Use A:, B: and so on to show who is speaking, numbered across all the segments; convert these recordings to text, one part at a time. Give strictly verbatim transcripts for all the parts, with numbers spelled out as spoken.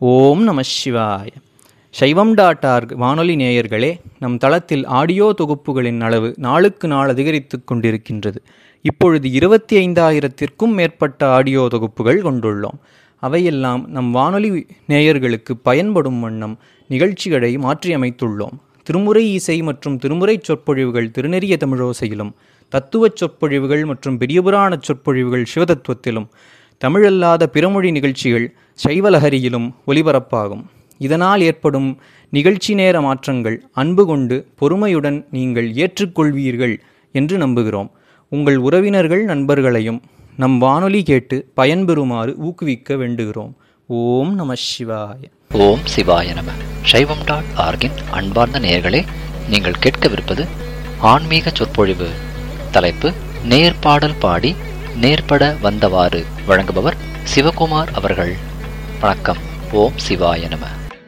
A: ஓம் நம சிவாய. சைவம் டாட் ஆர்க் வானொலி நேயர்களே, நம் தளத்தில் ஆடியோ தொகுப்புகளின் அளவு நாளுக்கு நாள் அதிகரித்து கொண்டிருக்கின்றது. இப்பொழுது இருபத்தி ஐந்தாயிரத்திற்கும் மேற்பட்ட ஆடியோ தொகுப்புகள் கொண்டுள்ளோம். அவையெல்லாம் நம் வானொலி நேயர்களுக்கு பயன்படும் வண்ணம் நிகழ்ச்சிகளை மாற்றியமைத்துள்ளோம். திருமுறை இசை மற்றும் திருமுறை சொற்பொழிவுகள் திருநெறிய தமிழோசையிலும், தத்துவச் சொற்பொழிவுகள் மற்றும் பெரியபுராண சொற்பொழிவுகள் சிவதத்துவத்திலும், தமிழல்லாத பிறமொழி நிகழ்ச்சிகள் சைவலஹரியிலும் ஒலிபரப்பாகும். இதனால் ஏற்படும் நிகழ்ச்சி நேர மாற்றங்கள் அன்பு கொண்டு பொறுமையுடன் நீங்கள் ஏற்றுக்கொள்வீர்கள் என்று நம்புகிறோம். உங்கள் உறவினர்கள் நண்பர்களையும் நம் வானொலி கேட்டு பயன்பெறுமாறு ஊக்குவிக்க வேண்டுகிறோம். ஓம் நம சிவாய.
B: ஓம் சிவாய நம. சைவம் டாட் ஆர்கின் அன்பார்ந்த நேயர்களே, நீங்கள் கேட்கவிருப்பது ஆன்மீக சொற்பொழிவு. தலைப்பு நேர்பாடல் பாடி நேர்பட வந்தவாறு. வழங்குபவர் சிவகுமார் அவர்கள். வணக்கம். ஓம் சிவாய நம.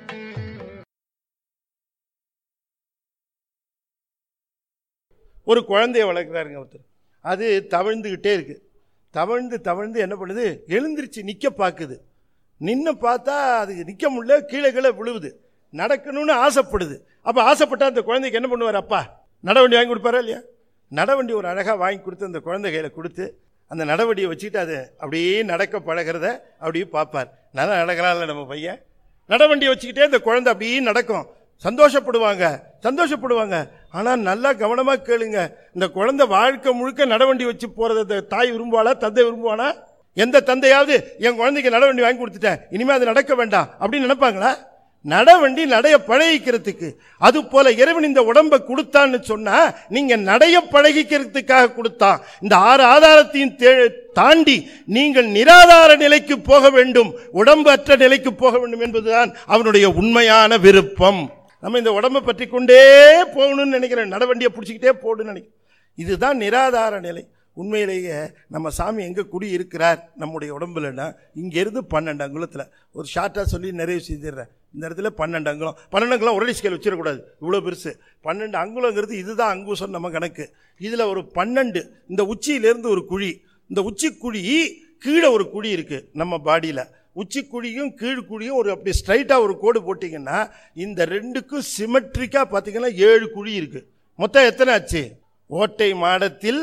C: ஒரு குழந்தைய வளர்க்குறாருங்க ஒருத்தர். அது தவழ்ந்துக்கிட்டே இருக்கு. தவழ்ந்து தவழ்ந்து என்ன பண்ணுது, எழுந்திருச்சு நிற்க பார்க்குது. நின்று பார்த்தா அதுக்கு நிற்க முடியல, கீழே கீழே விழுவுது. நடக்கணும்னு ஆசைப்படுது. அப்போ ஆசைப்பட்டா அந்த குழந்தைக்கு என்ன பண்ணுவார்? அப்பா நடவண்டி வாங்கி கொடுப்பாரா இல்லையா? நடவண்டி ஒரு அழகாக வாங்கி கொடுத்து அந்த குழந்தை கையில் கொடுத்து அந்த நடவண்டியை வச்சுக்கிட்டு அது அப்படியே நடக்க பழகிறத அப்படியே பார்ப்பார். நல்லா நடக்கிறான்ல நம்ம பையன். நடவண்டியை வச்சுக்கிட்டே அந்த குழந்தை அப்படியே நடக்கும். சந்தோஷப்படுவாங்க சந்தோஷப்படுவாங்க ஆனால் நல்லா கவனமாக கேளுங்க, இந்த குழந்தை வாழ்க்கை முழுக்க நடவண்டி வச்சு போகிறத தாய் விரும்புவாளா, தந்தை விரும்புவானா? எந்த தந்தையாவது என் குழந்தைக்கு நடவண்டி வாங்கி கொடுத்துட்டேன், இனிமேல் அது நடக்க வேண்டாம் அப்படின்னு நினைப்பாங்களா? நடவண்டி நடைய பழகிக்கிறதுக்கு. அது போல இறைவன் இந்த உடம்பை கொடுத்தான்னு சொன்னா நீங்க நடைய பழகிக்கிறதுக்காக கொடுத்தான். இந்த ஆறு ஆதாரத்தையும் தாண்டி நீங்கள் நிராதார நிலைக்கு போக வேண்டும், உடம்பு அற்ற நிலைக்கு போக வேண்டும் என்பதுதான் அவனுடைய உண்மையான விருப்பம். நம்ம இந்த உடம்பை பற்றி கொண்டே போகணும்னு நினைக்கிறேன், நடவண்டியை பிடிச்சிக்கிட்டே போகணும்னு நினைக்கிறேன். இதுதான் நிராதார நிலை. உண்மையிலேயே நம்ம சாமி எங்கே குடி இருக்கிறார் நம்முடைய உடம்புலன்னா, இங்கேருந்து பன்னெண்டு அங்குலத்தில் ஒரு ஷார்ட்டாக சொல்லி நிறைவு செய்திடுறேன். இந்த இடத்துல பன்னெண்டு அங்குலம். பன்னெண்டு அங்குலம் ஒரே ஸ்கேல் வச்சிடக்கூடாது, இவ்வளோ பெருசு. பன்னெண்டு அங்குலங்கிறது இதுதான் அங்குசம் நம்ம கணக்கு. இதில் ஒரு பன்னெண்டு, இந்த உச்சியிலேருந்து ஒரு குழி, இந்த உச்சி குழி கீழே ஒரு குழி இருக்குது நம்ம பாடியில். உச்சி குழியும் கீழ் குழியும் ஒரு அப்படி ஸ்ட்ரைட்டாக ஒரு கோடு போட்டிங்கன்னா இந்த ரெண்டுக்கும் சிமெட்ரிக்காக பார்த்தீங்கன்னா ஏழு குழி இருக்குது. மொத்தம் எத்தனை ஆச்சு? ஓட்டை மாடத்தில்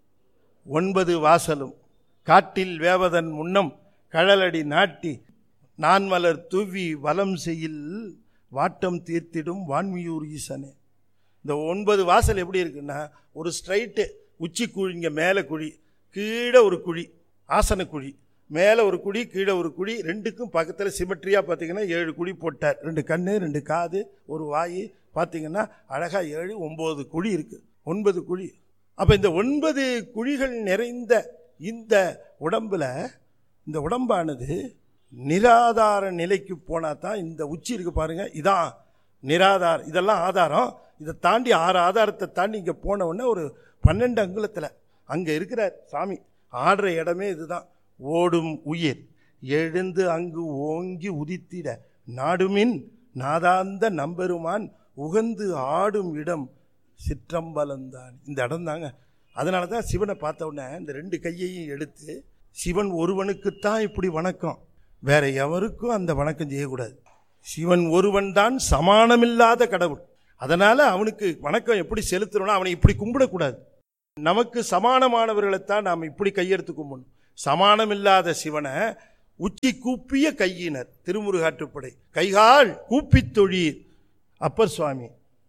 C: ஒன்பது வாசலும், காட்டில் வேவதன் முன்னம் கழலடி நாட்டி நான்மலர் தூவி வலம் செய்யில் வாட்டம் தீர்த்திடும் வான்மியூர் ஈசனே. இந்த ஒன்பது வாசல் எப்படி இருக்குன்னா, ஒரு ஸ்ட்ரைட்டு உச்சி குழி, இங்கே மேலே குழி, கீழே ஒரு குழி ஆசன குழி, மேலே ஒரு குழி கீழே ஒரு குழி, ரெண்டுக்கும் பக்கத்தில் சிமெட்ரியாக பார்த்தீங்கன்னா ஏழு குழி போட்டார். ரெண்டு கண்ணு, ரெண்டு காது, ஒரு வாய், பார்த்தீங்கன்னா அழகாக ஏழு ஒம்பது குழி இருக்குது, ஒன்பது குழி. அப்போ இந்த ஒன்பது குழிகள் நிறைந்த இந்த உடம்பில், இந்த உடம்பானது நிராதார நிலைக்கு போனால் தான் இந்த உச்சி இருக்குது பாருங்கள், இதான் நிராதாரம். இதெல்லாம் ஆதாரம். இதை தாண்டி ஆறு ஆதாரத்தை தாண்டி இங்கே போன உடனே ஒரு பன்னெண்டு அங்குலத்தில் அங்கே இருக்கிறார் சாமி. ஆடுற இடமே இதுதான். ஓடும் உயிர் எழுந்து அங்கு ஓங்கி உதித்திட நாடுமின் நாதாந்த நம்பெருமான் உகந்து ஆடும் இடம் சிற்றம்பலந்தான். இந்த இடம் தாங்க. அதனால தான் சிவனை பார்த்த உடனே இந்த ரெண்டு கையையும் எடுத்து, சிவன் ஒருவனுக்குத்தான் இப்படி வணக்கம், வேற எவருக்கும் அந்த வணக்கம் செய்யக்கூடாது. சிவன் ஒருவன் தான் சமானமில்லாத கடவுள். அதனால அவனுக்கு வணக்கம் எப்படி செலுத்தணும்னா அவனை இப்படி கும்பிடக்கூடாது. நமக்கு சமானமானவர்களைத்தான் நாம் இப்படி கையெடுத்து கும்பிடணும். சமானமில்லாத சிவனை உச்சி கூப்பிய கையினர் திருமுருகாற்றுப்படை. கைகால் கூப்பித் தொழீர் அப்பர் சுவாமி.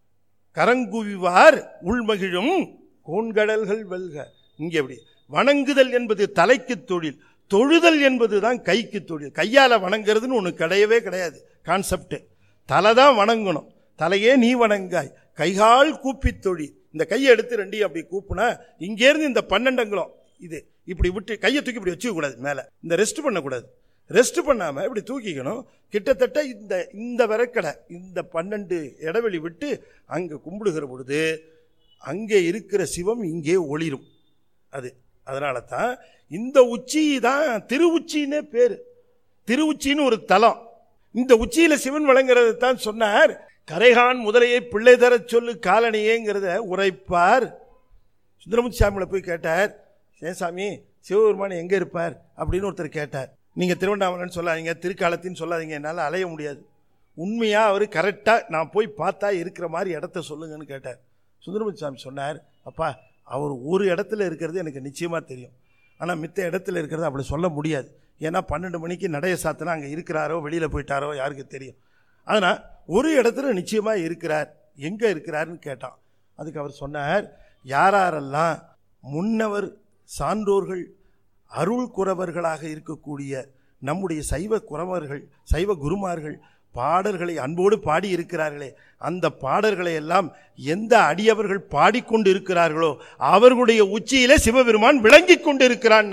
C: கரங்குவிவார் உள்மகிழும் கோண்கடல்கள் வெல்க. இங்கே எப்படி வணங்குதல் என்பது தலைக்கு தொழில், தொழுதல் என்பது தான் கைக்கு தொழில். கையால் வணங்குறதுன்னு ஒன்று கிடையவே கிடையாது கான்செப்ட். தலை தான் வணங்கணும். தலையே நீ வணங்காய் கைகால் கூப்பி தொழில். இந்த கையை எடுத்து ரெண்டையும் அப்படி கூப்புனா இங்கேருந்து இந்த பன்னெண்டங்களும் இது இப்படி விட்டு கையை தூக்கி இப்படி வச்சுக்கூடாது மேலே. இந்த ரெஸ்ட் பண்ணக்கூடாது. ரெஸ்ட் பண்ணாமல் இப்படி தூக்கிக்கணும். கிட்டத்தட்ட இந்த இந்த விரக்கடை இந்த பன்னெண்டு இடைவெளி விட்டு அங்கே கும்பிடுகிற பொழுது அங்கே இருக்கிற சிவம் இங்கே ஒளிரும். அது அதனால தான் இந்த உச்சி தான் திரு உச்சின்னே பேர். திரு உச்சின்னு ஒரு தலம். இந்த உச்சியில் சிவன் வழங்குறது தான் சொன்னார். கரைகான் முதலையை பிள்ளை தர சொல்லு காலனியேங்கிறத உரைப்பார். சுந்தரமுத்து சாமியில் போய் கேட்டார், ஏன் சாமி சிவபெருமான் எங்கே இருப்பார் அப்படின்னு ஒருத்தர் கேட்டார். நீங்கள் திருவண்ணாமலைன்னு சொல்லாதீங்க, திருக்காலத்தின்னு சொல்லாதீங்க, என்னால் அலைய முடியாது. உண்மையாக அவர் கரெக்டாக நான் போய் பார்த்தா இருக்கிற மாதிரி இடத்த சொல்லுங்கன்னு கேட்டார். சுந்தரமூர்த்தி சாமி சொன்னார், அப்பா அவர் ஒரு இடத்துல இருக்கிறது எனக்கு நிச்சயமாக தெரியும், ஆனால் மித்த இடத்துல இருக்கிறது அப்படி சொல்ல முடியாது. ஏன்னா பன்னெண்டு மணிக்கு நடைய சாத்தினா அங்கே இருக்கிறாரோ வெளியில் போயிட்டாரோ யாருக்கு தெரியும். அதனால் ஒரு இடத்துல நிச்சயமாக இருக்கிறார், எங்கே இருக்கிறாருன்னு கேட்டான். அதுக்கு அவர் சொன்னார், யாரெல்லாம் முன்னவர் சான்றோர்கள் அருள் குறவர்களாக இருக்கக்கூடிய நம்முடைய சைவ குறவர்கள் சைவ குருமார்கள் பாடல்களை அன்போடு பாடி இருக்கிறார்களே, அந்த பாடல்களை எல்லாம் எந்த அடியவர்கள் பாடிக்கொண்டு இருக்கிறார்களோ அவர்களுடைய உச்சியிலே சிவபெருமான் விளங்கி கொண்டு இருக்கிறான்.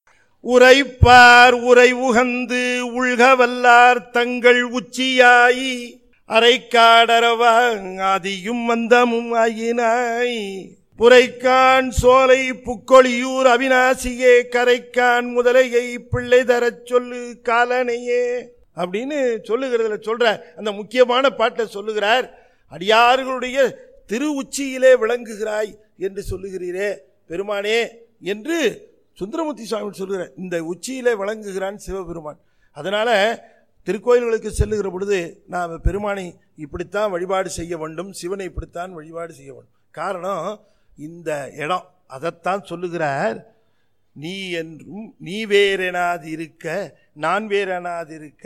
C: உரைப்பார் உரை உகந்து உள்க வல்லார் தங்கள் உச்சியாய் அரைக்காடரவா ஆதியும் வந்தமும் ஆயினாய் புரைக்கான் சோலை புக்கொழியூர் அவிநாசியே கரைக்கான் முதலையை பிள்ளை தரச் சொல்லு காலனையே அப்படின்னு சொல்லுகிறதுல சொல்ற அந்த முக்கியமான பாட்டை சொல்லுகிறார். அடியார்களுடைய திரு உச்சியிலே விளங்குகிறாய் என்று சொல்லுகிறீரே பெருமானே என்று சுந்தரமூர்த்தி சுவாமி சொல்லுகிறார். இந்த உச்சியிலே விளங்குகிறான் சிவபெருமான். அதனால திருக்கோயில்களுக்கு செல்லுகிற பொழுது நாம் பெருமானை இப்படித்தான் வழிபாடு செய்ய வேண்டும், சிவனை இப்படித்தான் வழிபாடு செய்ய வேண்டும். காரணம் இந்த இடம் அதைத்தான் சொல்லுகிறார். நீ என்றும் நீ வேறெனாது இருக்க நான் வேறெனாது இருக்க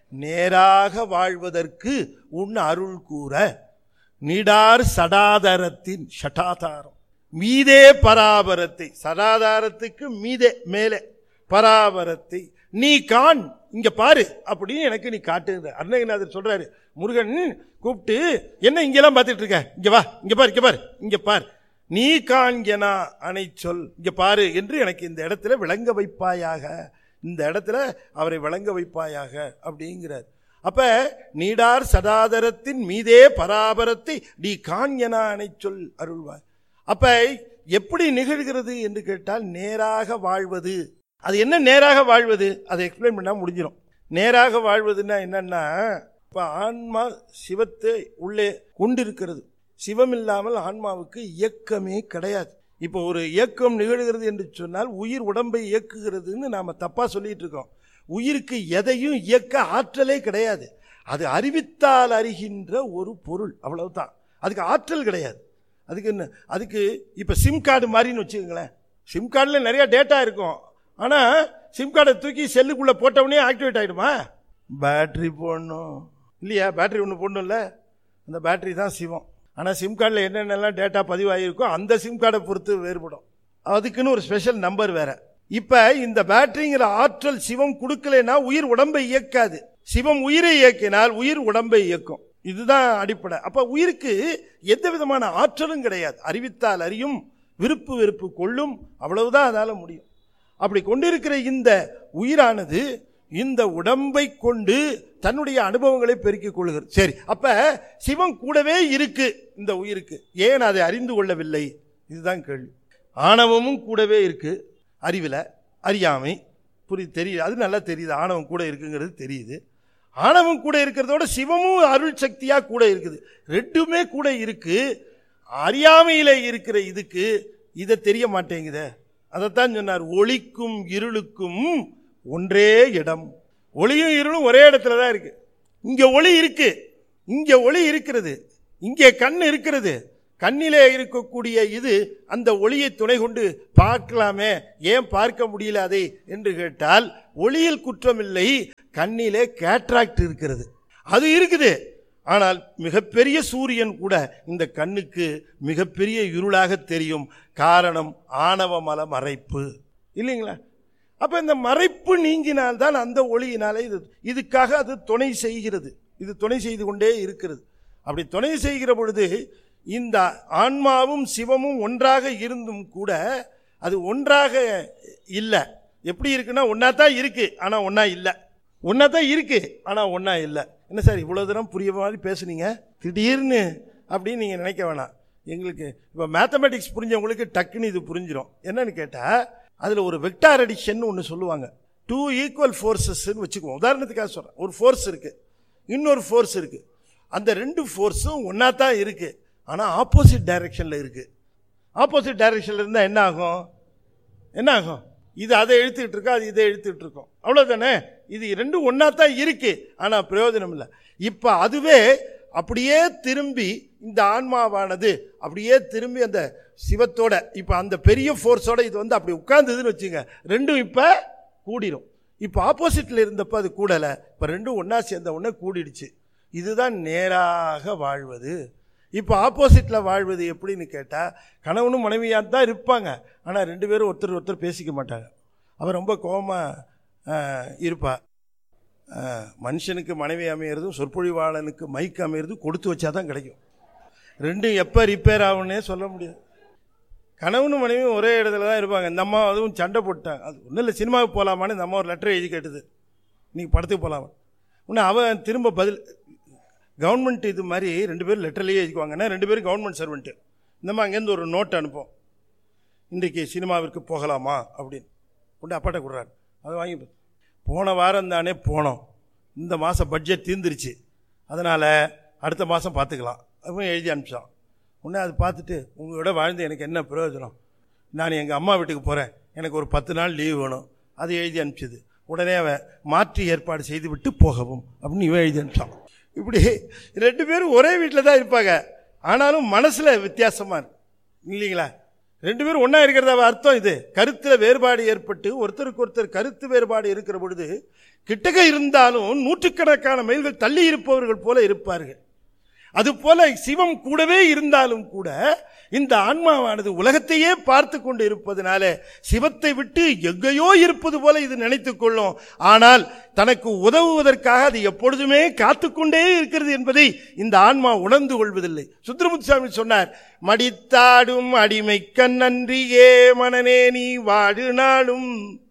C: நேராக வாழ்வதற்கு உன் அருள் கூற நீடார் சடாதாரத்தின் ஷட்டாதாரம் மீதே பராபரத்தை, சடாதாரத்துக்கு மீதே மேலே பராபரத்தை நீ காண், இங்க பாரு அப்படின்னு எனக்கு நீ காட்டுங்க. அருணகிரிநாதர் சொல்றாரு, முருகன் கூப்பிட்டு என்ன இங்கெல்லாம் பார்த்துட்டு இருக்க, இங்க வா, இங்க பாரு, இங்க பாரு, இங்க பாரு, நீ காண்கனா அனை சொல், இங்க பாரு என்று எனக்கு இந்த இடத்துல விளங்க வைப்பாயாக, இந்த இடத்துல அவரை விளங்க வைப்பாயாக அப்படிங்கிறார். அப்ப நீடார் சடாதரத்தின் மீதே பராபரத்தை நீ காண்கனா அனை சொல் அருள்வாய். அப்ப எப்படி நிகழ்கிறது என்று கேட்டால் நேராக வாழ்வது. அது என்ன நேராக வாழ்வது, அதை எக்ஸ்பிளைன் பண்ணா முடிஞ்சிடும். நேராக வாழ்வதுன்னா என்னன்னா, இப்ப ஆன்மா சிவத்தை உள்ளே கொண்டிருக்கிறது. சிவம் இல்லாமல் ஆன்மாவுக்கு இயக்கமே கிடையாது. இப்போ ஒரு இயக்கம் நிகழ்கிறது என்று சொன்னால் உயிர் உடம்பை இயக்குகிறதுன்னு நாம தப்பா சொல்லிட்டு இருக்கோம். உயிருக்கு எதையும் இயக்க ஆற்றலே கிடையாது. அது அறிவித்தால் அறிகின்ற ஒரு பொருள், அவ்வளவுதான். அதுக்கு ஆற்றல் கிடையாது. அதுக்கு என்ன, அதுக்கு இப்போ சிம் கார்டு மாதிரின்னு வச்சுக்கோங்களேன். சிம் கார்டில் நிறைய டேட்டா இருக்கும், ஆனால் சிம் கார்டை தூக்கி செல்லுக்குள்ளே போட்டவுடனே ஆக்டிவேட் ஆகிடுமா? பேட்ரி போடணும் இல்லையா? பேட்ரி ஒன்று போடணும்ல, அந்த பேட்ரி தான் சிவம். ஆனால் சிம் கார்டில் என்னென்னலாம் டேட்டா பதிவாகிருக்கோ அந்த சிம் கார்டை பொறுத்து வேறுபடும். அதுக்குன்னு ஒரு ஸ்பெஷல் நம்பர் வேற. இப்போ இந்த பேட்டரிங்கிற ஆற்றல் சிவம் கொடுக்கலைன்னா உயிர் உடம்பை இயக்காது. சிவம் உயிரை இயக்கினால் உயிர் உடம்பை இயக்கும். இதுதான் அடிப்படை. அப்போ உயிருக்கு எந்த விதமான ஆற்றலும் கிடையாது. அறிவித்தால் அறியும், விருப்பு வெறுப்பு கொள்ளும், அவ்வளவுதான் அதால முடியும். அப்படி கொண்டிருக்கிற இந்த உயிரானது இந்த உடம்பை கொண்டு தன்னுடைய அனுபவங்களை பெருக்கிக் கொள்கிறது. சரி, அப்ப சிவம் கூடவே இருக்கு இந்த உயிருக்கு, ஏன் அதை அறிந்து கொள்ளவில்லை? இதுதான் கேள்வி. ஆணவமும் கூடவே இருக்கு, அறிவில் அறியாமை புரியுது, தெரியுது, அது நல்லா தெரியுது. ஆணவம் கூட இருக்குங்கிறது தெரியுது. ஆணவம் கூட இருக்கிறதோட சிவமும் அருள் சக்தியா கூட இருக்குது. ரெண்டுமே கூட இருக்கு. அறியாமையில இருக்கிற இதுக்கு இதை தெரிய மாட்டேங்குதே. அதைத்தான் சொன்னார், ஒளிக்கும் இருளுக்கும் ஒன்றே இடம். ஒளியும் இருளும் ஒரே இடத்துல தான் இருக்கு. இங்க ஒளி இருக்கு, இங்க ஒளி இருக்கிறது, இங்கே கண் இருக்கிறது. கண்ணிலே இருக்கக்கூடிய இது அந்த ஒளியை துணை கொண்டு பார்க்கலாமே, ஏன் பார்க்க முடியல அதை என்று கேட்டால், ஒளியில் குற்றமில்லை, கண்ணிலே கேட்ராக்ட் இருக்கிறது, அது இருக்குது. ஆனால் மிகப்பெரிய சூரியன் கூட இந்த கண்ணுக்கு மிகப்பெரிய இருளாக தெரியும். காரணம் ஆணவ மல மறைப்பு இல்லைங்களா? அப்ப இந்த மறைப்பு நீங்கினால்தான் அந்த ஒளியினாலே இது இதுக்காக அது துணை செய்கிறது. இது துணை செய்து கொண்டே இருக்கிறது. அப்படி துணை செய்கிற பொழுது இந்த ஆன்மாவும் சிவமும் ஒன்றாக இருந்தும் கூட அது ஒன்றாக இல்லை. எப்படி இருக்குன்னா, ஒன்னா தான் இருக்கு ஆனா ஒன்னா இல்லை, ஒன்னா தான் இருக்கு ஆனா ஒன்னா இல்லை. என்ன சார் இவ்வளவு தூரம் புரிய மாதிரி பேசுனீங்க திடீர்னு அப்படின்னு நீங்க நினைக்க வேணாம். எங்களுக்கு இப்போ மேத்தமெட்டிக்ஸ் புரிஞ்சவங்களுக்கு டக்குன்னு இது புரிஞ்சிடும். என்னன்னு கேட்டால், அதில் ஒரு வெக்டார் அடிஷன் ஒன்று சொல்லுவாங்க. டூ ஈக்குவல் ஃபோர்ஸஸ்ன்னு வச்சுக்குவோம். உதாரணத்துக்காக சொல்கிறேன், ஒரு ஃபோர்ஸ் இருக்குது, இன்னொரு ஃபோர்ஸ் இருக்குது. அந்த ரெண்டு ஃபோர்ஸும் ஒன்றா தான் இருக்குது, ஆனால் ஆப்போசிட் டைரக்ஷனில் இருக்குது. ஆப்போசிட் டைரக்ஷனில் இருந்தால் என்ன ஆகும்? என்ன ஆகும்? இது அதை எழுத்துக்கிட்டு இருக்கா, அது இதை எழுத்துக்கிட்டு இருக்கோம், அவ்வளோதானே. இது ரெண்டும் ஒன்றா தான் இருக்கு, ஆனால் பிரயோஜனம் இல்லை. இப்போ அதுவே அப்படியே திரும்பி இந்த ஆன்மாவானது அப்படியே திரும்பி அந்த சிவத்தோட இப்போ அந்த பெரிய ஃபோர்ஸோட இது வந்து அப்படி உட்கார்ந்ததுன்னு வச்சுங்க, ரெண்டும் இப்போ கூடிரும். இப்போ ஆப்போசிட்டில் இருந்தப்போ அது கூடலை, இப்போ ரெண்டும் ஒன்றா சேர்ந்த உடனே கூடிடுச்சு. இதுதான் நேராக வாழ்வது. இப்போ ஆப்போசிட்டில் வாழ்வது எப்படின்னு கேட்டால், கணவனும் மனைவியாக தான் இருப்பாங்க, ஆனால் ரெண்டு பேரும் ஒருத்தர் ஒருத்தர் பேசிக்க மாட்டாங்க. அவன் ரொம்ப கோபமாக இருப்பா. மனுஷனுக்கு மனைவி அமையிறதும் சொற்பொழிவாளனுக்கு மைக் அமையிறதும் கொடுத்து வச்சா தான் கிடைக்கும். ரெண்டும் எப்போ ரிப்பேர் ஆகுன்னே சொல்ல முடியாது. கணவனும் மனைவியும் ஒரே இடத்துல தான் இருப்பாங்க. இந்த அம்மா அதுவும் சண்டை போட்டாங்க, அது ஒன்றும் இல்லை, சினிமாவுக்கு போகலாமான்னு இந்த அம்மா ஒரு லெட்டர் எழுதி கேட்டுது, நீங்கள் படத்துக்கு போகலாமா. இன்னும் அவன் திரும்ப பதில், கவர்மெண்ட் இது மாதிரி ரெண்டு பேரும் லெட்டர்லேயே எழுதிக்குவாங்கன்னா ரெண்டு பேரும் கவர்மெண்ட் சர்வெண்ட்டு. இந்தம்மா அங்கேருந்து ஒரு நோட் அனுப்போம், இன்றைக்கு சினிமாவிற்கு போகலாமா அப்படின்னு கொண்டு அப்பாட்ட கொடுறாரு. அதை வாங்கி, போன வாரம் தானே போனோம், இந்த மாதம் பட்ஜெட் தீர்ந்துருச்சு, அதனால் அடுத்த மாதம் பார்த்துக்கலாம் அப்படின்னு எழுதி அனுப்பிச்சான். உடனே அது பார்த்துட்டு, உங்களோட வாழ்ந்து எனக்கு என்ன பிரயோஜனம், நான் எங்கள் அம்மா வீட்டுக்கு போகிறேன், எனக்கு ஒரு பத்து நாள் லீவு வேணும், அது எழுதி அனுப்பிச்சது. உடனே அவன் மாற்றி ஏற்பாடு செய்து விட்டு போகவும் அப்படின்னு இவன் எழுதி அனுப்பிச்சான். இப்படி ரெண்டு பேரும் ஒரே வீட்டில் தான் இருப்பாங்க, ஆனாலும் மனசில் வித்தியாசமாக இருக்கு இல்லைங்களா. ரெண்டு பேரும் ஒன்றா இருக்கிறதா அர்த்தம். இது கருத்தில் வேறுபாடு ஏற்பட்டு ஒருத்தருக்கு ஒருத்தர் கருத்து வேறுபாடு இருக்கிற பொழுது கிட்டக்க இருந்தாலும் நூற்றுக்கணக்கான மைல்கள் தள்ளி இருப்பவர்கள் போல இருப்பார்கள். அதுபோல சிவம் கூடவே இருந்தாலும் கூட இந்த ஆன்மாவானது உலகத்தையே பார்த்து கொண்டு இருப்பதனால சிவத்தை விட்டு எங்கேயோ இருப்பது போல இது நினைத்துக் கொள்ளும். ஆனால் தனக்கு உதவுவதற்காக அது எப்பொழுதுமே காத்துக்கொண்டே இருக்கிறது என்பதை இந்த ஆன்மா உணர்ந்து கொள்வதில்லை. சுந்தரமுத்துசாமி சொன்னார், மடித்தாடும் அடிமைக்கண் நன்றியே மனநே நீ வாடு நாடும்.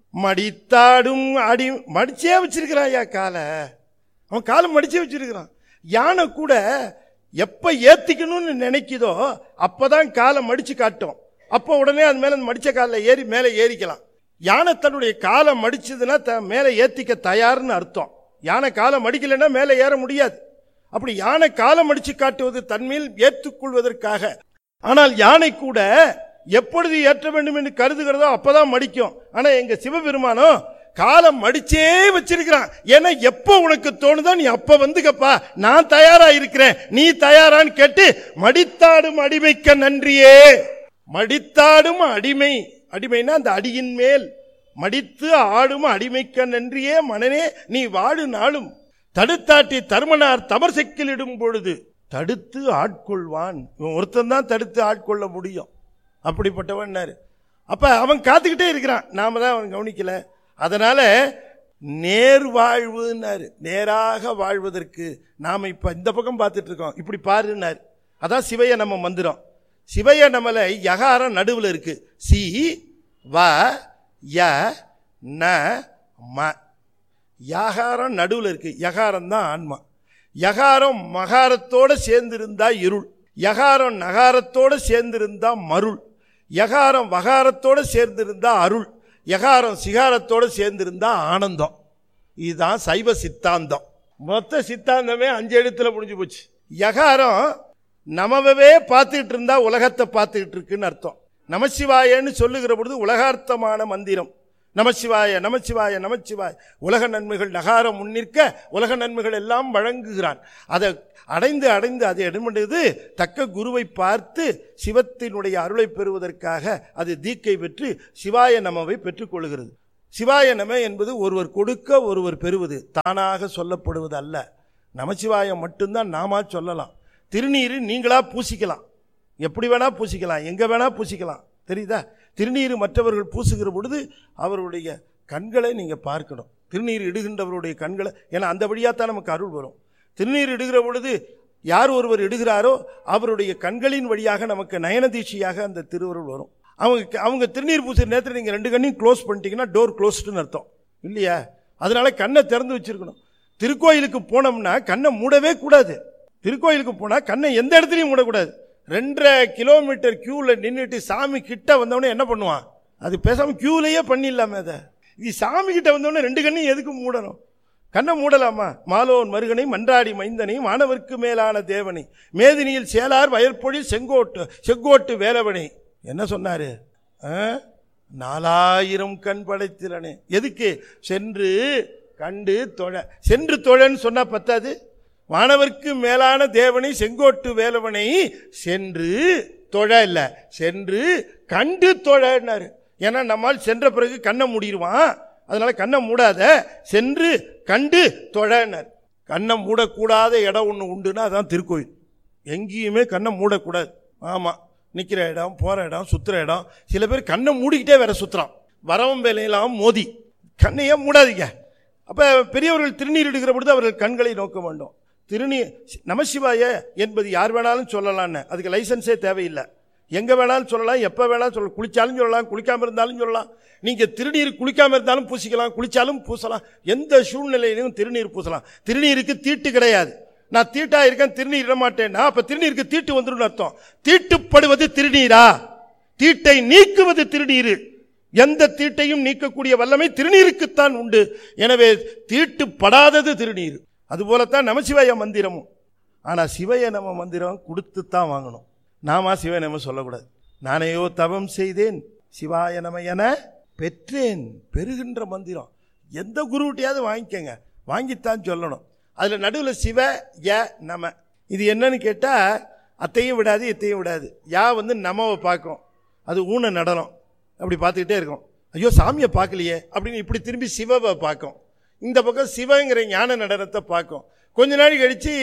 C: மடித்தாடும் அடி மடிச்சே வச்சிருக்கிறான் ஐயா காலை, அவன் காலை மடிச்சே வச்சிருக்கிறான். யானை கூட எப்ப ஏத்திக்கணும்னு நினைக்குதோ அப்பதான் காலை மடிச்சு காட்டும், அப்போ உடனே அது மேல மடிச்ச காலில் ஏறி மேலே ஏறிக்கலாம். யானை தன்னுடைய காலை மடிச்சதுன்னா த மேலே ஏத்திக்க தயார்னு அர்த்தம். யானை காலை மடிக்கலைன்னா மேலே ஏற முடியாது. அப்படி யானை காலை மடிச்சு காட்டுவது தன்மையில் ஏற்றுக்கொள்வதற்காக. ஆனால் யானை கூட எப்பொழுது ஏற்ற வேண்டும் என்று கருதுகிறதோ அப்பதான் மடிக்கும். ஆனா எங்க சிவபெருமானோ காலம் மடிச்சே வச்சிருக்கிறான். ஏன்னா எப்போ உனக்கு தோணுதோ நீ அப்ப வந்துக்கப்பா, நான் தயாரா இருக்கிறேன், நீ தயாரான்னு கேட்டு மடித்தாடும் அடிமைக்க நன்றியே. மடித்தாடும் அடிமை, அடிமைனா அந்த அடியின் மேல் மடித்து ஆடும் அடிமைக்க நன்றியே மனனே நீ வாடு நாளும். தடுத்தாட்டி தர்மனார் தமர்செக்கில் இடும் பொழுது தடுத்து ஆட்கொள்வான். இவன் ஒருத்தன் தான் தடுத்து ஆட்கொள்ள முடியும், அப்படிப்பட்டவன். அப்ப அவன் காத்துக்கிட்டே இருக்கிறான், நாம தான் அவன் கவனிக்கல. அதனால நேர் வாழ்வுன்னாரு. நேராக வாழ்வதற்கு நாம இப்ப இந்த பக்கம் பார்த்துட்டு இருக்கோம், இப்படி பாருன்னாரு. அதான் சிவைய நம்ம மந்திரம். சிவைய நம்மள யகாரம் நடுவில் இருக்கு. சி வ ய ந ம. யகாரம் நடுவில் இருக்கு. யகாரம் தான் ஆன்மா. யகாரம் மகாரத்தோட சேர்ந்திருந்தா இருள், யகாரம் நகாரத்தோட சேர்ந்திருந்தா மருள், யகாரம் வகாரத்தோட சேர்ந்திருந்தா அருள், யகாரம் சிகாரத்தோடு சேர்ந்திருந்தா ஆனந்தம். இதுதான் சைவ சித்தாந்தம். மொத்த சித்தாந்தமே அஞ்சு எழுத்துல முடிஞ்சு போச்சு. யகாரம் நமவே பார்த்துக்கிட்டு இருந்தா உலகத்தை பார்த்துக்கிட்டு இருக்குன்னு அர்த்தம். நமசிவாயன்னு சொல்லுகிற பொழுது உலகார்த்தமான மந்திரம். நமசிவாய நமசிவாய நமசிவாய. உலக நன்மைகள் நகாரம் முன்னிற்க உலக நன்மைகள் எல்லாம் வழங்குகிறான். அதை அடைந்து அடைந்து அதை எடுமண்டது தக்க குருவை பார்த்து சிவத்தினுடைய அருளை பெறுவதற்காக அது தீக்கை பெற்று சிவாய நமவை பெற்றுக்கொள்கிறது. சிவாய நம என்பது ஒருவர் கொடுக்க ஒருவர் பெறுவது, தானாக சொல்லப்படுவது அல்ல. நமசிவாயம் மட்டும்தான் நாம சொல்லலாம். திருநீர் நீங்களா பூசிக்கலாம், எப்படி வேணா பூசிக்கலாம், எங்க வேணா பூசிக்கலாம், தெரியுதா? திருநீர் மற்றவர்கள் பூசுகிற பொழுது அவருடைய கண்களை நீங்க பார்க்கணும். திருநீர் இடுகின்றவருடைய கண்களை, ஏன்னா அந்த வழியாத்தான் நமக்கு அருள் வரும். திருநீர் இடுகிற பொழுது யார் ஒருவர் இடுகிறாரோ அவருடைய கண்களின் வழியாக நமக்கு நயனதீட்சியாக அந்த திருவருள் வரும். அவங்க அவங்க திருநீர் பூசுகிற நேரத்தில் நீங்கள் ரெண்டு கண்ணையும் க்ளோஸ் பண்ணிட்டீங்கன்னா டோர் க்ளோஸ்டுன்னு அர்த்தம் இல்லையா? அதனால கண்ணை திறந்து வச்சிருக்கணும். திருக்கோயிலுக்கு போனோம்னா கண்ணை மூடவே கூடாது. திருக்கோயிலுக்கு போனால் கண்ணை எந்த இடத்துலையும் மூடக்கூடாது. ரெண்டரை கிலோமீட்டர் கியூவில் நின்றுட்டு சாமி கிட்ட வந்தவொடனே என்ன பண்ணுவான்? அது பேசாமல் கியூலையே பண்ணிடலாமே. அதை இது சாமி கிட்ட வந்தவொடனே ரெண்டு கண்ணையும் எதுக்கு மூடணும்? கண்ணை மூடலாமா? மாலோன் மருகனை மன்றாடி மைந்தனை மாணவர்க்கு மேலான தேவனை மேதினியில் சேலார் வயற்பொழில் செங்கோட்டு செங்கோட்டு வேலவனை. என்ன சொன்னாரு? நாலாயிரம் கண் படைத்திறனே. எதுக்கு? சென்று கண்டு தொழ. சென்று தொழன்னு சொன்னா பத்தாது. வானவர்க்கு மேலான தேவனை செங்கோட்டு வேலவனை சென்று தொழ இல்ல, சென்று கண்டு தொழனாரு. ஏன்னா நம்மால் சென்ற பிறகு கண்ணை மூடிடுவான், அதனால கண்ணை மூடாத, சென்று கண்டு தொழனார். கண்ணை மூடக்கூடாத இடம் ஒன்று உண்டுன்னா அதான் திருக்கோயில். எங்கேயுமே கண்ணை மூடக்கூடாது. ஆமாம், நிற்கிற இடம், போகிற இடம், சுற்றுற இடம். சில பேர் கண்ணை மூடிக்கிட்டே வேற சுற்றுறான், வரவும் வேலையெல்லாம் மோதி. கண்ணையே மூடாதீங்க. அப்போ பெரியவர்கள் திருநீர் எடுக்கிற பொழுது அவர்கள் கண்களை நோக்க வேண்டும். திருநீர் நமசிவாய என்பது யார் வேணாலும் சொல்லலான்னு, அதுக்கு லைசன்ஸே தேவையில்லை. எங்கே வேணாலும் சொல்லலாம், எப்போ வேணாலும் சொல்லலாம். குளிச்சாலும் சொல்லலாம், குளிக்காமல் இருந்தாலும் சொல்லலாம். நீங்கள் திருநீர் குளிக்காமல் இருந்தாலும் பூசிக்கலாம், குளிச்சாலும் பூசலாம். எந்த சூழ்நிலையிலும் திருநீர் பூசலாம். திருநீருக்கு தீட்டு கிடையாது. நான் தீட்டா இருக்கேன் திருநீர் இட மாட்டேன்னா அப்போ திருநீருக்கு தீட்டு வந்துடும் அர்த்தம். தீட்டுப்படுவது திருநீரா? தீட்டை நீக்குவது திருநீர். எந்த தீட்டையும் நீக்கக்கூடிய வல்லமை திருநீருக்குத்தான் உண்டு. எனவே தீட்டுப்படாதது திருநீர். அதுபோலத்தான் நமசிவாய மந்திரமும். ஆனால் சிவய நம மந்திரம் கொடுத்து தான் வாங்கணும். நாம சிவய நம சொல்லக்கூடாது. நானேயோ தவம் செய்தேன் சிவாய நம என பெற்றேன். பெறுகின்ற மந்திரம் எந்த குருவிட்டையாவது வாங்கிக்கங்க, வாங்கித்தான் சொல்லணும். அதில் நடுவில் சிவ ய நம. இது என்னன்னு கேட்டால் அத்தையும் விடாது இத்தையும் விடாது. யா வந்து நமவை பார்க்கும், அது ஊன நடனம் அப்படி பார்த்துக்கிட்டே இருக்கும். ஐயோ சாமியை பார்க்கலையே அப்படின்னு இப்படி திரும்பி சிவவை பார்க்கும். இந்த பக்கம் சிவங்கிற ஞான நடனத்தை பார்க்கும். கொஞ்ச நாள் கழித்து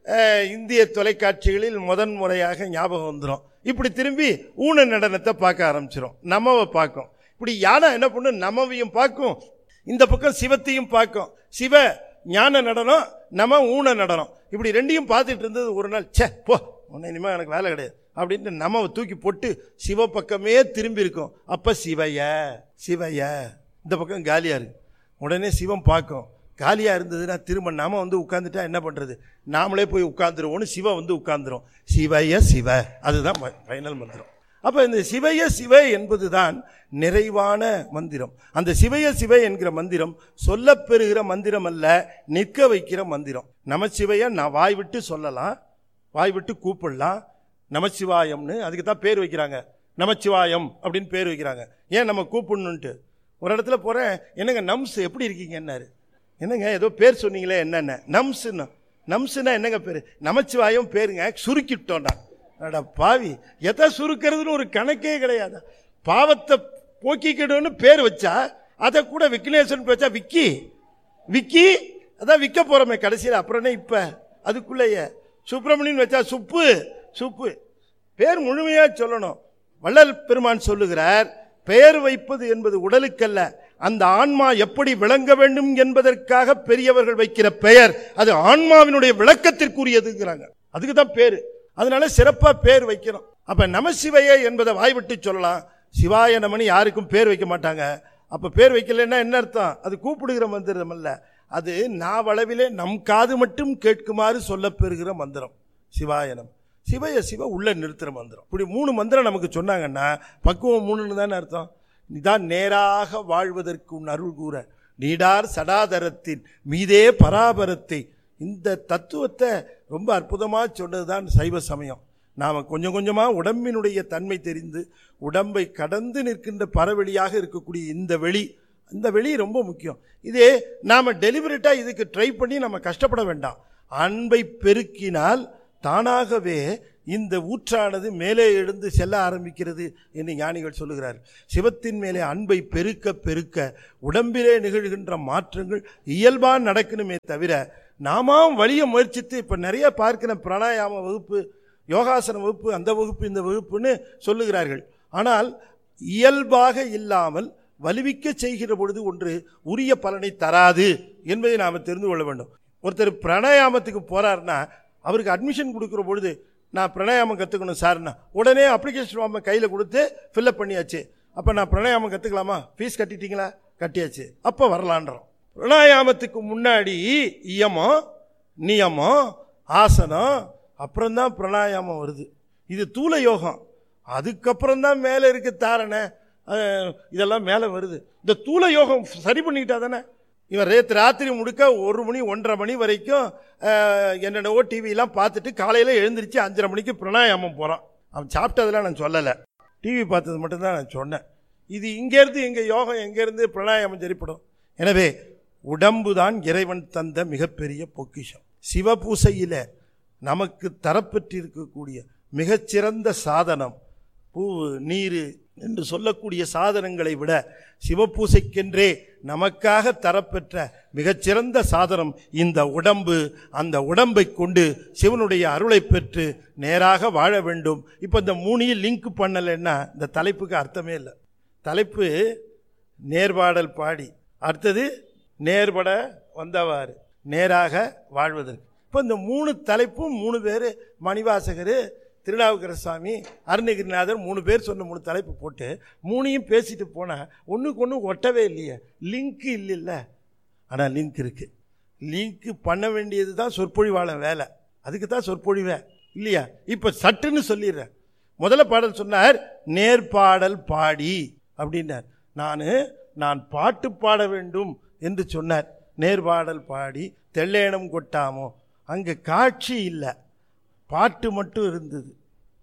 C: இந்திய தொலைக்காட்சிகளில் முதன் முறையாக ஞாபகம் வந்துடும். இப்படி திரும்பி ஊன நடனத்தை பார்க்க ஆரம்பிச்சிடும், நமவை பார்க்கும். இப்படி யானை என்ன பண்ணும், நமவையும் பார்க்கும், இந்த பக்கம் சிவத்தையும் பார்க்கும். சிவ ஞான நடனம், நம ஊன நடனம், இப்படி ரெண்டையும் பார்த்துட்டு இருந்தது. ஒரு நாள் சே போ உன்னை இனிமேல் எனக்கு வேலை கிடையாது அப்படின்ட்டு நமவை தூக்கி போட்டு சிவ பக்கமே திரும்பி இருக்கும். அப்போ சிவைய சிவைய இந்த பக்கம் காலியாக இருக்கு. உடனே சிவம் பார்க்கும், காலியாக இருந்ததுன்னா திரும்ப நாம வந்து உட்காந்துட்டா என்ன பண்ணுறது, நாமளே போய் உட்காந்துருவோன்னு சிவ வந்து உட்காந்துரும். சிவைய சிவ, அதுதான் ஃபைனல் மந்திரம். அப்போ இந்த சிவைய சிவ என்பது தான் நிறைவான மந்திரம். அந்த சிவைய சிவ என்கிற மந்திரம் சொல்லப்பெறுகிற மந்திரம் அல்ல, நிற்க வைக்கிற மந்திரம். நமச்சிவைய நான் வாய் விட்டு சொல்லலாம், வாய் விட்டு கூப்பிடலாம், நமச்சிவாயம்னு. அதுக்கு தான் பேர் வைக்கிறாங்க, நமச்சிவாயம் அப்படின்னு பேர் வைக்கிறாங்க. ஏன் நம்ம கூப்பிடணுன்ட்டு. ஒரு இடத்துல போகிறேன், என்னங்க நம்ஸ் எப்படி இருக்கீங்க என்னாரு, என்னங்க ஏதோ பேர் சொன்னீங்களே என்னென்ன நம்ஸுன்னு. நம்ஸுன்னா என்னங்க பேர்? நமச்சிவாயம் பேருங்க, சுருக்கிட்டோண்டா. அடா பாவி, எதை சுருக்கிறதுன்னு ஒரு கணக்கே கிடையாது. பாவத்தை போக்கிக்கிடுன்னு பேர் வச்சா அதை கூட விக்னேஸ்வரன் வச்சா விக்கி விக்கி அதான் விற்க போகிறோமே கடைசியில். அப்புறம்னே இப்போ அதுக்குள்ளேயே சுப்பிரமணியன் வச்சா சுப்பு சுப்பு. பேர் முழுமையாக சொல்லணும். வள்ளல் பெருமான் சொல்லுகிறார், பெயர் வைப்பது என்பது உடலுக்கல்ல, அந்த ஆன்மா எப்படி விளங்க வேண்டும் என்பதற்காக பெரியவர்கள் வைக்கிற பெயர் அது ஆன்மாவினுடைய விளக்கத்திற்குரியதுங்கிறாங்க. அதுக்கு தான் பேர். அதனால சிறப்பாக பேர் வைக்கணும். அப்போ நமசிவைய என்பதை வாய்விட்டு சொல்லலாம், சிவாய நமனி யாருக்கும் பேர் வைக்க மாட்டாங்க. அப்போ பேர் வைக்கலன்னா என்ன அர்த்தம்? அது கூப்பிடுகிற மந்திரம் அல்ல, அது நாவளவிலே நம் காது மட்டும் கேட்குமாறு சொல்லப்பெறுகிற மந்திரம் சிவாயனம். சிவய சிவ உள்ள நிறுத்துகிற மந்திரம். இப்படி மூணு மந்திரம் நமக்கு சொன்னாங்கன்னா பக்குவம் மூணுன்னு தானே அர்த்தம். நீதான் நேராக வாழ்வதற்கு உன் அருள் கூற நீடார் சடாதரத்தின் மீதே பராபரத்தை. இந்த தத்துவத்தை ரொம்ப அற்புதமாக சொன்னது தான் சைவ சமயம். நாம் கொஞ்சம் கொஞ்சமாக உடம்பினுடைய தன்மை தெரிந்து உடம்பை கடந்து நிற்கின்ற பரவெளியாக இருக்கக்கூடிய இந்த வெளி, இந்த வெளி ரொம்ப முக்கியம். இதே நாம் டெலிபரேட்டாக இதுக்கு ட்ரை பண்ணி நம்ம கஷ்டப்பட வேண்டாம். அன்பை பெருக்கினால் தானாகவே இந்த ஊற்றானது மேலே எழுந்து செல்ல ஆரம்பிக்கிறது என்று ஞானிகள் சொல்லுகிறார். சிவத்தின் மேலே அன்பை பெருக்க பெருக்க உடம்பிலே நிகழ்கின்ற மாற்றங்கள் இயல்பாக நடக்கணுமே தவிர நாம வழிய முயற்சித்து இப்போ நிறைய பார்க்கிற பிராணாயாம வகுப்பு, யோகாசன வகுப்பு, அந்த வகுப்பு இந்த வகுப்புன்னு சொல்லுகிறார்கள். ஆனால் இயல்பாக இல்லாமல் வலுவிக்க செய்கிற பொழுது ஒன்று உரிய பலனை தராது என்பதை நாம் தெரிந்து கொள்ள வேண்டும். ஒருத்தர் பிராணாயாமத்துக்கு போகிறாருன்னா அவருக்கு அட்மிஷன் கொடுக்குற பொழுது நான் பிராணாயாமம் கற்றுக்கணும் சார்னா உடனே அப்ளிகேஷன் ஃபார்மை கையில் கொடுத்து ஃபில்அப் பண்ணியாச்சு. அப்போ நான் பிராணாயாமம் கற்றுக்கலாமா? ஃபீஸ் கட்டிட்டீங்களா? கட்டியாச்சு, அப்போ வரலான்றோம். பிராணாயாமத்துக்கு முன்னாடி இயமம், நியமம், ஆசனம், அப்புறம்தான் பிராணாயாமம் வருது. இது தூல யோகம். அதுக்கப்புறம்தான் மேலே இருக்கு தாரணை, இதெல்லாம் மேலே வருது. இந்த தூல யோகம் சரி பண்ணிக்கிட்டா தானே. இவன் ரேத்து ராத்திரி முழுக்க ஒரு மணி ஒன்றரை மணி வரைக்கும் என்னென்னவோ டிவியெலாம் பார்த்துட்டு காலையில் எழுந்திரிச்சு அஞ்சரை மணிக்கு பிராணாயாமம் போகிறான். அவன் சாப்பிட்டதெல்லாம் நான் சொல்லலை, டிவி பார்த்தது மட்டும்தான் நான் சொன்னேன். இது இங்கேருந்து எங்கே யோகம், எங்கேருந்து பிராணாயாமம் சரிப்படும். எனவே உடம்பு தான் இறைவன் தந்த மிகப்பெரிய பொக்கிஷம். சிவபூசையில் நமக்கு தரப்பெற்றிருக்கக்கூடிய மிகச்சிறந்த சாதனம் பூ நீர் என்று சொல்லக்கூடிய சாதனங்களை விட சிவபூசைக்கென்றே நமக்காக தரப்பெற்ற மிகச்சிறந்த சாதனம் இந்த உடம்பு. அந்த உடம்பை கொண்டு சிவனுடைய அருளை பெற்று நேராக வாழ வேண்டும். இப்போ இந்த மூணையும் லிங்க் பண்ணலைன்னா இந்த தலைப்புக்கு அர்த்தமே இல்லை. தலைப்பு நேர்பாடல் பாடி, அடுத்தது நேர்பட வந்தவாறு, நேராக வாழ்வதற்கு. இப்போ இந்த மூணு தலைப்பும் மூணு பேர், மணிவாசகர், திருநாவுக்கரசு சுவாமி, அருணகிரிநாதர், மூணு பேர் சொன்ன மூணு தலைப்பு போட்டு மூணையும் பேசிட்டு போனால் ஒன்றுக்கு ஒன்று ஒட்டவே இல்லையே. லிங்க்கு இல்லைல்ல. ஆனால் லிங்க் இருக்குது. லிங்க்கு பண்ண வேண்டியது தான் சொற்பொழிவாளன் வேலை. அதுக்கு தான் சொற்பொழிவே இல்லையா. இப்போ சட்டுன்னு சொல்லிடுறேன். முதல்ல பாடல் சொன்னார் நேர்பாடல் பாடி அப்படின்னார். நான் நான் பாட்டு பாட வேண்டும் என்று சொன்னார். நேர்பாடல் பாடி தெள்ளேனம் கொட்டாமோ. அங்கே காட்சி இல்லை, பாட்டு மட்டும் இருந்தது.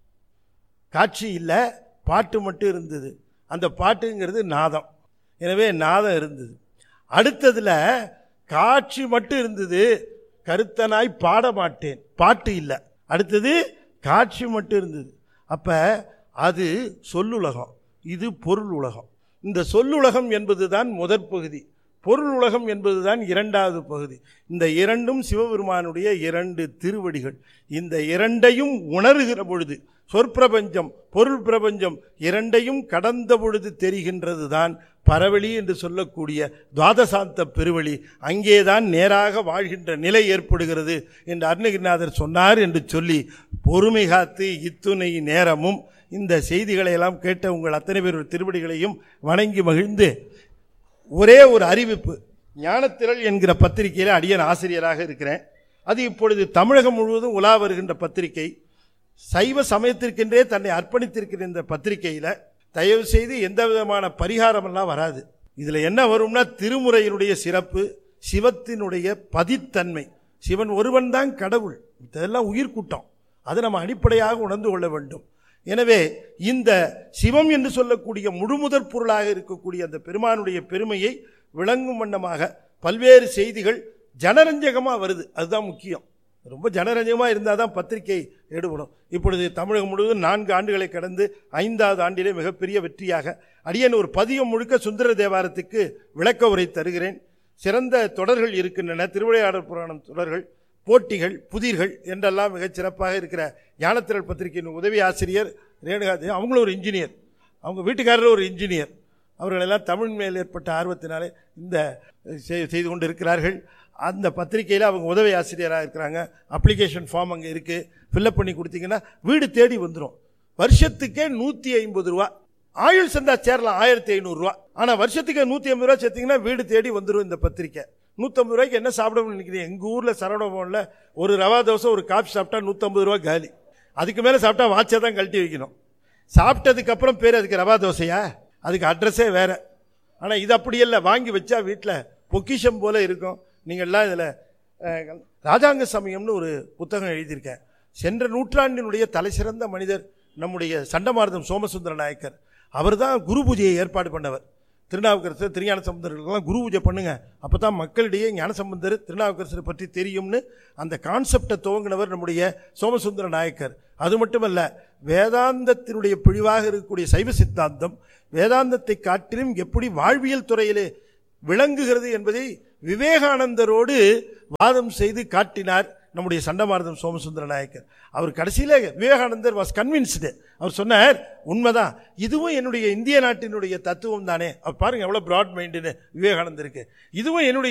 C: காட்சி இல்லை, பாட்டு மட்டும் இருந்தது. அந்த பாட்டுங்கிறது நாதம். எனவே நாதம் இருந்தது. அடுத்ததில் காட்சி மட்டும் இருந்தது, கருத்தனாய் பாட மாட்டேன், பாட்டு இல்லை. அடுத்தது காட்சி மட்டும் இருந்தது. அப்போ அது சொல்லுலகம், இது பொருள் உலகம். இந்த சொல்லுலகம் என்பது தான் முதற் பகுதி, பொருள் உலகம் என்பது தான் இரண்டாவது பகுதி. இந்த இரண்டும் சிவபெருமானுடைய இரண்டு திருவடிகள். இந்த இரண்டையும் உணர்கிற பொழுது சொற்பிரபஞ்சம் பொருள் பிரபஞ்சம் இரண்டையும் கடந்த பொழுது தெரிகின்றது தான் பரவெளி என்று சொல்லக்கூடிய துவாதசாந்த பெருவெளி. அங்கேதான் நேராக வாழ்கின்ற நிலை ஏற்படுகிறது என்று அருணகிரிநாதர் சொன்னார் என்று சொல்லி பொறுமை காத்து இத்துணை நேரமும் இந்த செய்திகளை எல்லாம் கேட்ட உங்கள் அத்தனை பேர் திருவடிகளையும் வணங்கி மகிழ்ந்து ஒரே ஒரு அறிவிப்பு. ஞானத்திரள் என்கிற பத்திரிகையில் அடியன் ஆசிரியராக இருக்கிறேன். அது இப்பொழுது தமிழகம் முழுவதும் உலா வருகின்ற பத்திரிகை. சைவ சமயத்திற்கென்றே தன்னை அர்ப்பணித்திருக்கிற இந்த பத்திரிகையில் தயவு செய்து எந்த விதமான பரிகாரமெல்லாம் வராது. இதில் என்ன வரும்னா திருமுறையினுடைய சிறப்பு, சிவத்தினுடைய பதித்தன்மை. சிவன் ஒருவன் தான் கடவுள், இதெல்லாம் உயிர்கூட்டம். அதை நம்ம அடிப்படையாக உணர்ந்து கொள்ள வேண்டும். எனவே இந்த சிவம் என்று சொல்லக்கூடிய முழுமுதற் பொருளாக இருக்கக்கூடிய அந்த பெருமானுடைய பெருமையை விளங்கும் வண்ணமாக பல்வேறு செய்திகள் ஜனரஞ்சகமாக வருது. அதுதான் முக்கியம். ரொம்ப ஜனரஞ்சகமாக இருந்தால் தான் பத்திரிகை எடுபடும். இப்பொழுது தமிழகம் முழுவதும் நான்கு ஆண்டுகளை கடந்து ஐந்தாவது ஆண்டிலே மிகப்பெரிய வெற்றியாக அடியேன் ஒரு பதிகம் முழுக்க சுந்தர தேவாரத்துக்கு விளக்க உரை தருகிறேன். சிறந்த தொடர்கள் இருக்கின்றன. திருவிளையாடல் புராணம் தொடர்கள், போட்டிகள், புதிர்கள் என்றெல்லாம் மிகச் சிறப்பாக இருக்கிற ஞானத்திரள் பத்திரிகையின் உதவி ஆசிரியர் ரேணுகாதேவி, அவங்களும் ஒரு இன்ஜினியர், அவங்க வீட்டுக்காரர் ஒரு இன்ஜினியர். அவர்களெல்லாம் தமிழ் மேல் ஏற்பட்ட ஆர்வத்தினாலே இந்த செய்து கொண்டு இருக்கிறார்கள். அந்த பத்திரிகையில் அவங்க உதவி ஆசிரியராக இருக்கிறாங்க. அப்ளிகேஷன் ஃபார்ம் அங்கே இருக்குது, ஃபில்அப் பண்ணி கொடுத்தீங்கன்னா வீடு தேடி வந்துடும். வருஷத்துக்கே நூற்றி ஐம்பது ரூபா ஆயுள் சந்தா சேரலாம், ஆயிரத்தி ஐநூறுரூவா. ஆனால் வருஷத்துக்கு நூற்றி ஐம்பது ரூபா சேர்த்திங்கன்னா வீடு தேடி வந்துடும் இந்த பத்திரிக்கை. நூற்றம்பது ரூபாய்க்கு என்ன சாப்பிடணும்னு நினைக்கிறீங்க? எங்கள் ஊரில் சரவணபவனில் ஒரு ரவா தோசை ஒரு காஃபி சாப்பிட்டா நூற்றம்பது ரூபா காலி. அதுக்கு மேலே சாப்பிட்டா வாட்சை தான் கழட்டி வைக்கணும். சாப்பிட்டதுக்கப்புறம் பேர் அதுக்கு ரவா தோசையா? அதுக்கு அட்ரஸே வேறு. ஆனால் இது அப்படி இல்லை, வாங்கி வச்சா வீட்டில் பொக்கிஷம் போல் இருக்கும். நீங்கள்லாம் இதில் ராஜாங்க சமயம்னு ஒரு புத்தகம் எழுதியிருக்கேன். சென்ற நூற்றாண்டினுடைய தலை சிறந்த மனிதர் நம்முடைய சண்டமாரதம் சோமசுந்தர நாயக்கர். அவர் தான் குரு பூஜையை ஏற்பாடு பண்ணவர். திருநாவுக்கரசர், திருஞான சம்பந்தர்களுக்கெல்லாம் குரு பூஜை பண்ணுங்க, அப்போ தான் மக்களிடையே ஞானசம்பந்தர் திருநாவுக்கரசரை பற்றி தெரியும்னு அந்த கான்செப்டை துவங்கினவர் நம்முடைய சோமசுந்தர நாயக்கர். அது மட்டுமல்ல, வேதாந்தத்தினுடைய பிழிவாக இருக்கக்கூடிய சைவ சித்தாந்தம் வேதாந்தத்தை காட்டிலும் எப்படி வாழ்வியல் துறையிலே விளங்குகிறது என்பதை விவேகானந்தரோடு வாதம் செய்து காட்டினார் நம்முடைய சண்டமாரதம் சோமசுந்தர நாயக்கர். அவர் கடைசியில் விவேகானந்தர் வாஸ் கன்வின்ஸ்டு. அவர் சொன்னார், உண்மைதான், இதுவும் என்னுடைய இந்திய நாட்டினுடைய தத்துவம் தானே. அவர் பாருங்க எவ்வளோ பிராட் மைண்டுன்னு விவேகானந்தருக்கு. இதுவும் என்னுடைய